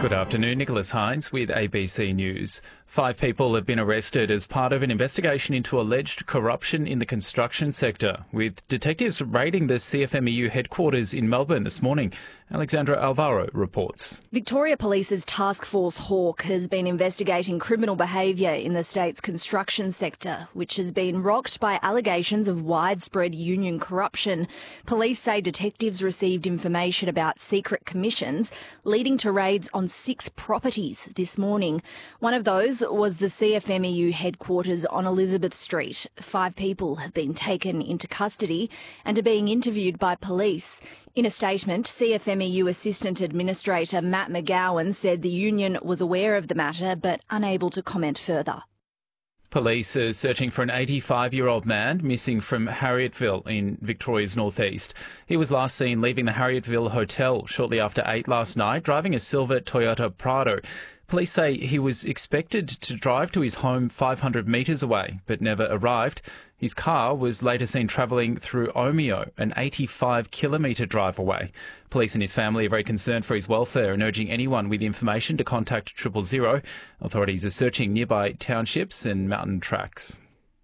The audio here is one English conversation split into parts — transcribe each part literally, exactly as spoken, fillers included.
Good afternoon, Nicholas Hines with A B C News. Five people have been arrested as part of an investigation into alleged corruption in the construction sector, with detectives raiding the C F M E U headquarters in Melbourne this morning. Alexandra Alvaro reports. Victoria Police's Task Force Hawk has been investigating criminal behaviour in the state's construction sector, which has been rocked by allegations of widespread union corruption. Police say detectives received information about secret commissions, leading to raids on six properties this morning. One of those was the C F M E U headquarters on Elizabeth Street. Five people have been taken into custody and are being interviewed by police. In a statement, C F M E U Assistant Administrator Matt McGowan said the union was aware of the matter but unable to comment further. Police are searching for an eighty-five-year-old man missing from Harrietville in Victoria's northeast. He was last seen leaving the Harrietville Hotel shortly after eight last night, driving a silver Toyota Prado. Police say he was expected to drive to his home five hundred metres away, but never arrived. His car was later seen travelling through Omeo, an eighty-five kilometre drive away. Police and his family are very concerned for his welfare and urging anyone with information to contact triple zero. Authorities are searching nearby townships and mountain tracks.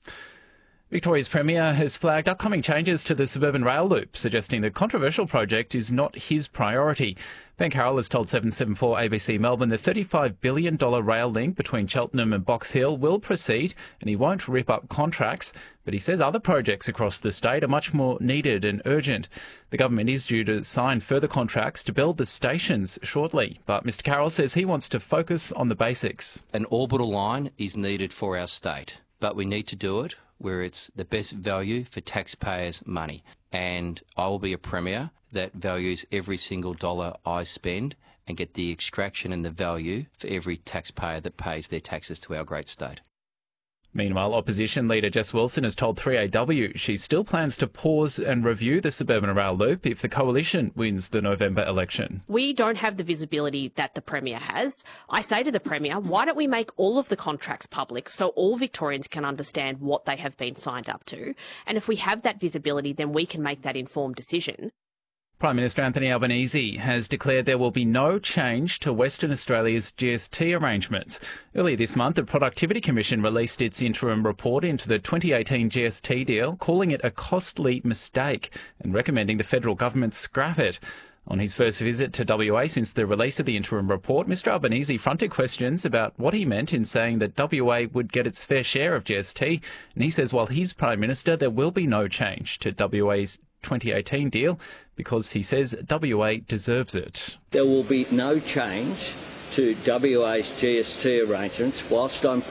Victoria's Premier has flagged upcoming changes to the suburban rail loop, suggesting the controversial project is not his priority. Ben Carroll has told seven seven four A B C Melbourne the thirty-five billion dollars rail link between Cheltenham and Box Hill will proceed and he won't rip up contracts, but he says other projects across the state are much more needed and urgent. The government is due to sign further contracts to build the stations shortly, but Mr Carroll says he wants to focus on the basics. An orbital line is needed for our state, but we need to do it where it's the best value for taxpayers' money. And I will be a Premier that values every single dollar I spend and get the extraction and the value for every taxpayer that pays their taxes to our great state. Meanwhile, opposition leader Jess Wilson has told three A W she still plans to pause and review the suburban rail loop if the coalition wins the November election. We don't have the visibility that the Premier has. I say to the Premier, why don't we make all of the contracts public so all Victorians can understand what they have been signed up to? And if we have that visibility, then we can make that informed decision. Prime Minister Anthony Albanese has declared there will be no change to Western Australia's G S T arrangements. Earlier this month, the Productivity Commission released its interim report into the twenty eighteen G S T deal, calling it a costly mistake and recommending the federal government scrap it. On his first visit to W A since the release of the interim report, Mr Albanese fronted questions about what he meant in saying that W A would get its fair share of G S T, and he says while he's Prime Minister, there will be no change to W A's twenty eighteen deal because he says W A deserves it. There will be no change to W A's G S T arrangements whilst I'm